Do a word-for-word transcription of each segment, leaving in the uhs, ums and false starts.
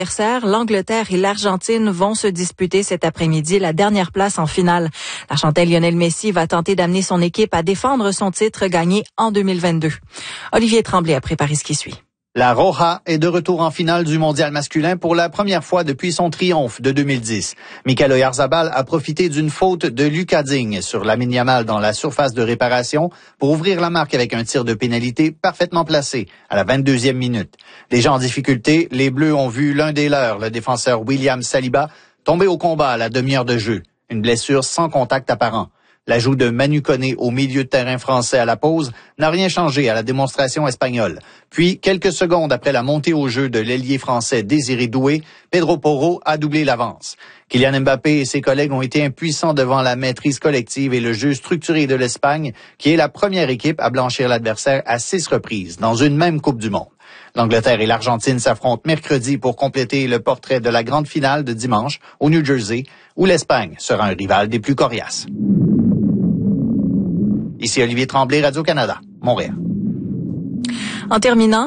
L'Angleterre et l'Argentine vont se disputer cet après-midi la dernière place en finale. L'Argentin Lionel Messi va tenter d'amener son équipe à défendre son titre gagné en deux mille vingt-deux. Olivier Tremblay a préparé ce qui suit. La Roja est de retour en finale du mondial masculin pour la première fois depuis son triomphe de deux mille dix. Michael Oyarzabal a profité d'une faute de Lucas Digne sur Lamine Yamal dans la surface de réparation pour ouvrir la marque avec un tir de pénalité parfaitement placé à la vingt-deuxième minute. Déjà en difficulté, les Bleus ont vu l'un des leurs, le défenseur William Saliba, tomber au combat à la demi-heure de jeu. Une blessure sans contact apparent. L'ajout de Manu Koné au milieu de terrain français à la pause n'a rien changé à la démonstration espagnole. Puis, quelques secondes après la montée au jeu de l'ailier français Désiré Doué, Pedro Porro a doublé l'avance. Kylian Mbappé et ses collègues ont été impuissants devant la maîtrise collective et le jeu structuré de l'Espagne, qui est la première équipe à blanchir l'adversaire à six reprises dans une même Coupe du Monde. L'Angleterre et l'Argentine s'affrontent mercredi pour compléter le portrait de la grande finale de dimanche au New Jersey, où l'Espagne sera un rival des plus coriaces. Ici Olivier Tremblay, Radio-Canada, Montréal. En terminant,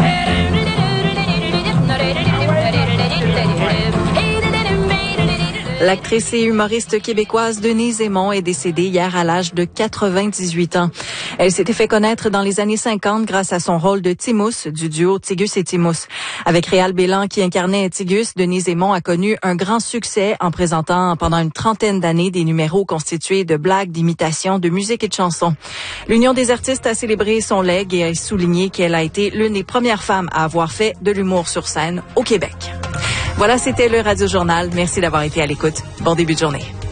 l'actrice et humoriste québécoise Denise Aymon est décédée hier à l'âge de quatre-vingt-dix-huit ans. Elle s'était fait connaître dans les années cinquante grâce à son rôle de Timous du duo Tigus et Timous. Avec Réal Bélan qui incarnait Tigus, Denise Aymon a connu un grand succès en présentant pendant une trentaine d'années des numéros constitués de blagues, d'imitations, de musique et de chansons. L'Union des artistes a célébré son legs et a souligné qu'elle a été l'une des premières femmes à avoir fait de l'humour sur scène au Québec. Voilà, c'était le Radio Journal. Merci d'avoir été à l'écoute. Bon début de journée.